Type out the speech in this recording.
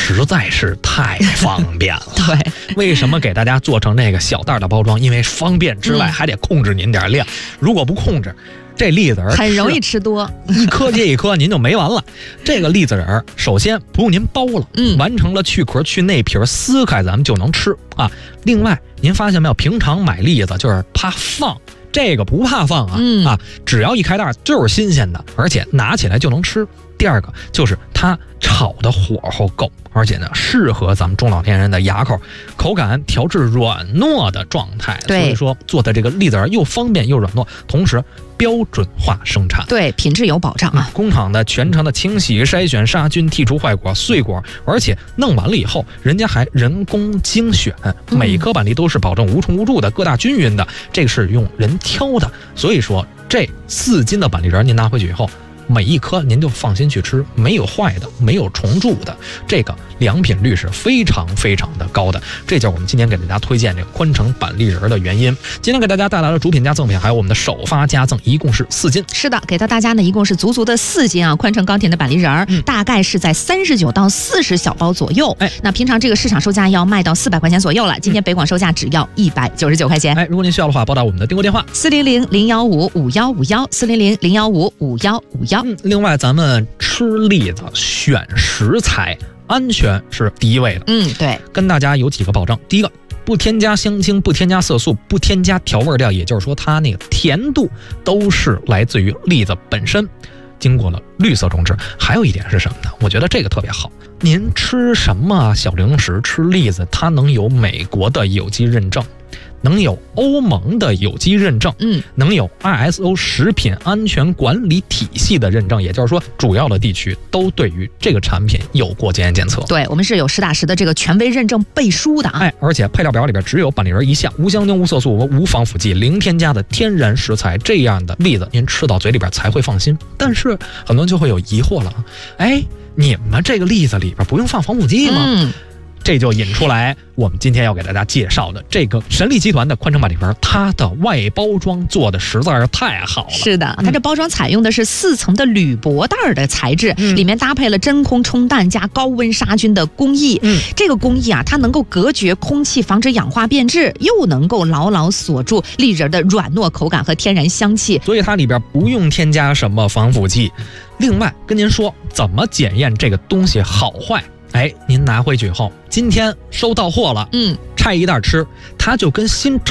实在是太方便了。 对， 为什么给大家做成这个小袋的包装？因为方便之外，还得控制您点量。如果不控制，这栗子仁很容易吃多， 一颗接一颗，您就没完了。这个栗子仁首先不用您剥了，完成了去壳去内皮撕开，咱们就能吃啊。另外，您发现没有，平常买栗子就是怕放。这个不怕放啊，只要一开袋就是新鲜的，而且拿起来就能吃。第二个就是它炒的火候够，而且呢适合咱们中老年人的牙口，口感调至软糯的状态。所以说做的这个栗子仁又方便又软糯，同时标准化生产， 对，品质有保障啊。 工厂的全程的清洗、筛选、杀菌、剔除坏果、碎果，而且弄完了以后，人家还人工精选，每一颗板栗都是保证无虫无蛀的、各大均匀的，这个是用人挑的。所以说这4斤的板栗仁您拿回去以后，每一颗您就放心去吃，没有坏的，没有虫蛀的，这个良品率是非常非常的高的。这就是我们今天给大家推荐这个宽城板栗仁的原因。今天给大家带来了主品加赠品，还有我们的首发加赠，一共是4斤。 是的，给到大家呢一共是足足的4斤啊，宽城高甜的板栗仁大概是在39到40小包左右。那平常这个市场售价要卖到400块钱左右了，今天北广售价只要199块钱。 如果您需要的话，拨打我们的订购电话 400-015-5151，400-015-5151。 另外咱们吃栗子选食材，安全是第一位的。 对， 跟大家有几个保证。第一个，不添加香精，不添加色素，不添加调味料，也就是说它那个甜度都是来自于栗子本身，经过了绿色种植。还有一点是什么呢？我觉得这个特别好，您吃什么小零食，吃栗子，它能有美国的有机认证，能有欧盟的有机认证，能有 ISO 食品安全管理体系的认证，也就是说主要的地区都对于这个产品有过检验检测。 对，我们是有实打实的这个权威认证背书的啊。 而且配料表里边只有板栗仁一项，无香精、无色素、无防腐剂、零添加的天然食材，这样的栗子您吃到嘴里边才会放心。但是很多人就会有疑惑了，你们这个栗子里边不用放防腐剂吗？这就引出来我们今天要给大家介绍的这个神力集团的宽城板栗仁，它的外包装做的实在是太好了。 是的，它这包装采用的是4层的铝箔袋的材质，里面搭配了真空冲淡加高温杀菌的工艺。这个工艺啊，它能够隔绝空气，防止氧化变质，又能够牢牢锁住栗仁的软糯口感和天然香气， 所以它里边不用添加什么防腐剂。另外跟您说怎么检验这个东西好坏，您拿回去以后，今天收到货了，拆一袋吃，它就跟新